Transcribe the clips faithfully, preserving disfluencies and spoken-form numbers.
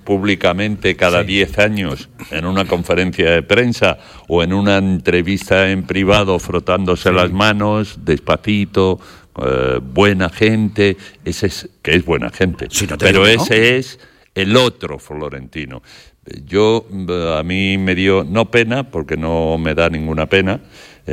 públicamente cada diez sí. años en una conferencia de prensa o en una entrevista en privado frotándose sí. las manos, despacito, eh, buena gente, ese es, que es buena gente, sí, no pero digo, ese ¿no? es el otro Florentino. Yo, a mí me dio, no pena, porque no me da ninguna pena,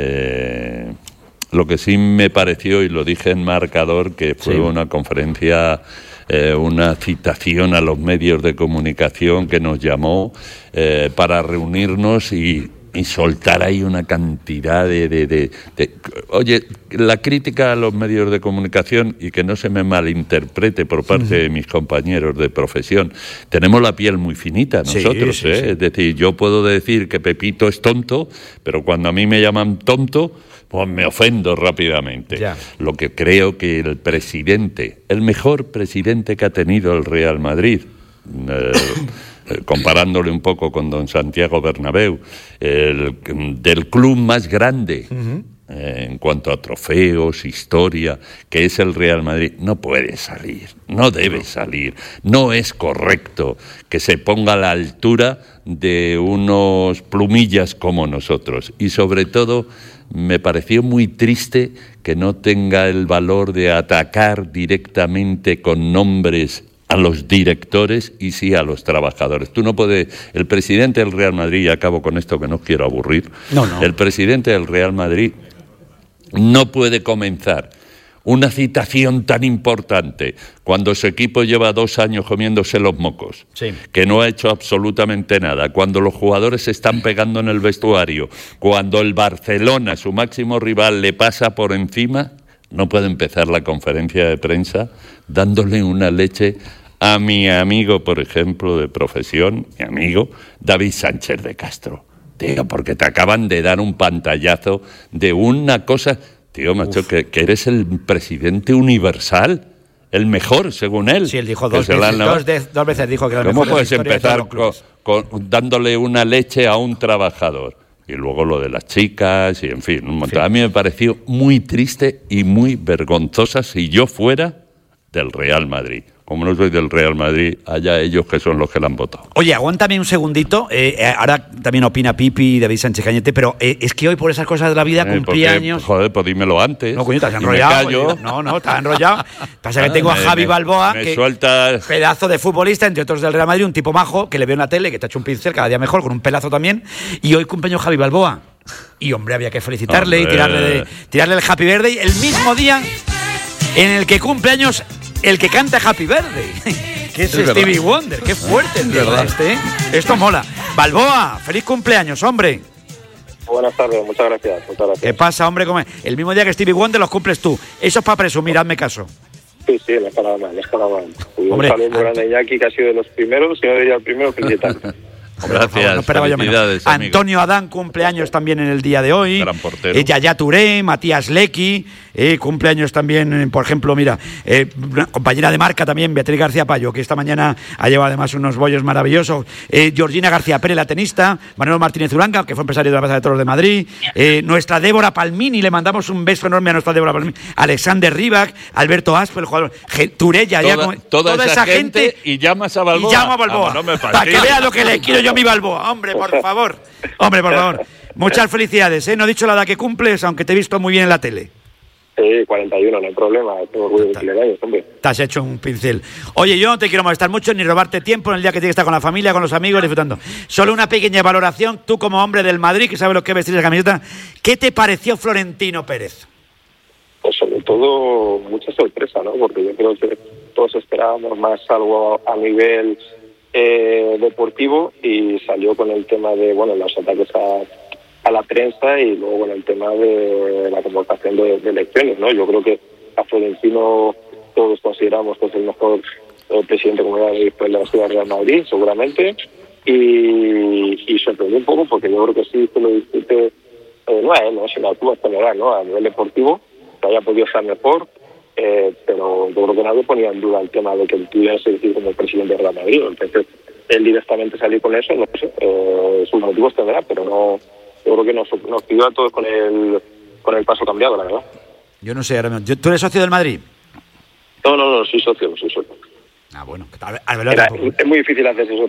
eh, lo que sí me pareció, y lo dije en marcador, que fue sí. una conferencia, eh, una citación a los medios de comunicación que nos llamó eh, para reunirnos y, y soltar ahí una cantidad de, de, de, de... Oye, la crítica a los medios de comunicación, y que no se me malinterprete por parte sí. de mis compañeros de profesión, tenemos la piel muy finita nosotros, sí, sí, ¿eh? Sí. Es decir, yo puedo decir que Pepito es tonto, pero cuando a mí me llaman tonto, pues me ofendo rápidamente. Ya. Lo que creo que el presidente, el mejor presidente que ha tenido el Real Madrid, eh, comparándole un poco con don Santiago Bernabéu, el, del club más grande uh-huh. eh, en cuanto a trofeos, historia, que es el Real Madrid, no puede salir, no debe salir, no es correcto que se ponga a la altura de unos plumillas como nosotros, y sobre todo me pareció muy triste que no tenga el valor de atacar directamente con nombres a los directores y sí a los trabajadores. Tú no puedes... El presidente del Real Madrid, y acabo con esto que no quiero aburrir, no, no. el presidente del Real Madrid no puede comenzar una citación tan importante cuando su equipo lleva dos años comiéndose los mocos, sí. que no ha hecho absolutamente nada, cuando los jugadores se están pegando en el vestuario, cuando el Barcelona, su máximo rival, le pasa por encima, no puede empezar la conferencia de prensa dándole una leche a mi amigo, por ejemplo, de profesión, mi amigo, David Sánchez de Castro. Tío, porque te acaban de dar un pantallazo de una cosa... Tío, macho, que, que eres el presidente universal, el mejor, según él. Sí, él dijo dos veces, la... dos, de, dos veces dijo que era el mejor. ¿Cómo puedes empezar con, con, dándole una leche a un trabajador? Y luego lo de las chicas, y en fin, un montón. Sí. A mí me pareció muy triste y muy vergonzosa si yo fuera del Real Madrid. Como no soy del Real Madrid, allá ellos que son los que la han votado. Oye, aguántame un segundito. Eh, ahora también opina Pipi y David Sánchez Cañete, pero eh, es que hoy por esas cosas de la vida eh, cumplí porque, años... Joder, pues dímelo antes. No, coño, te has enrollado. No, no, te has enrollado. Pasa que tengo a Javi me, Balboa, me que sueltas... pedazo de futbolista, entre otros del Real Madrid, un tipo majo, que le veo en la tele, que te ha hecho un pincel cada día mejor, con un pelazo también, y hoy cumpleaños Javi Balboa. Y, hombre, había que felicitarle hombre. y tirarle, de, tirarle el Happy Birthday el mismo día en el que cumple años el que canta Happy Birthday. Que es, es Stevie Wonder, qué fuerte el día este, ¿eh? Esto mola. Balboa, feliz cumpleaños, hombre. Buenas tardes, muchas gracias, muchas gracias. ¿Qué pasa, hombre? El mismo día que Stevie Wonder los cumples tú. Eso es para presumir, hazme caso. Sí, sí, la escala mal, la escala mal. Un saludo muy grande a Iñaki, que ha sido de los primeros, si no diría el primero, felicitarle. Hombre, gracias, no esperaba yo menos. Antonio Adán cumpleaños también en el día de hoy. Gran portero. Eh, Yaya Touré, Matías Lecky, eh, cumpleaños también, por ejemplo, mira, eh, una compañera de marca también, Beatriz García Payo, que esta mañana ha llevado además unos bollos maravillosos. Eh, Georgina García Pérez, la tenista. Manuel Martínez Uranga, que fue empresario de la Plaza de Toros de Madrid. Eh, nuestra Débora Palmini, le mandamos un beso enorme a nuestra Débora Palmini. Alexander Rybak, Alberto Aspe, el jugador. Touré, Yaya. Toda, como, toda, toda esa, esa gente, gente. Y llamas a Balboa. Y llamo a Balboa. Ah, no me para que vea lo que le quiero yo a mi Balboa. Hombre, por favor. Hombre, por favor. Muchas felicidades, ¿eh? No he dicho la edad que cumples, aunque te he visto muy bien en la tele. Sí, cuarenta y uno, no hay problema. Tengo orgullo de que le vayas, hombre. Te has hecho un pincel. Oye, yo no te quiero molestar mucho ni robarte tiempo en el día que tienes que estar con la familia, con los amigos, disfrutando. Solo una pequeña valoración. Tú, como hombre del Madrid, que sabes lo que vestir de camiseta, ¿qué te pareció Florentino Pérez? Pues sobre todo, mucha sorpresa, ¿no? Porque yo creo que todos esperábamos más algo a nivel... Eh, deportivo, y salió con el tema de, bueno, los ataques a, a la prensa, y luego con el tema de la convocación de, de elecciones, ¿no? Yo creo que a Florentino todos consideramos que es el mejor eh, presidente de comunidad de la ciudad de Real Madrid, seguramente, y, y sorprendió un poco porque yo creo que sí que lo discute, eh, no a él, ¿no? sino a club en general, ¿no? A nivel deportivo, que haya podido ser mejor. Eh, pero yo creo que nadie ponía en duda el tema de que él tuviera ese decir como presidente de Real Madrid. Entonces, él directamente salir con eso, no sé, eh, sus motivos tendrá, pero no, yo creo que nos, nos pidió a todos con el, con el paso cambiado, la verdad. Yo no sé, ahora mismo. ¿Tú eres socio del Madrid? No, no, no, soy socio, no soy socio. Ah, bueno. A ver, a ver, Era, es muy difícil hacer eso.